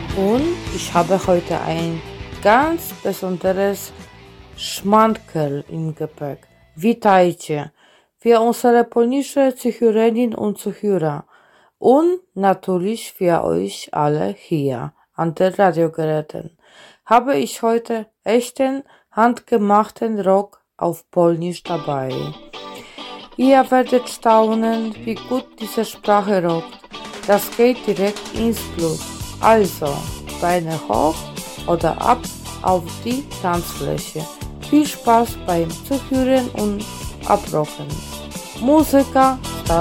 Und ich habe heute ein ganz besonderes Schmankerl im Gepäck. Witajcie für unsere polnische Zuhörerinnen und Zuhörer und natürlich für euch alle hier an den Radiogeräten. Habe ich heute echten, handgemachten Rock auf Polnisch dabei. Ihr werdet staunen, wie gut diese Sprache rockt. Das geht direkt ins Blut. Also, Beine hoch oder ab auf die Tanzfläche. Viel Spaß beim Zuhören und Abrocken. Muzyka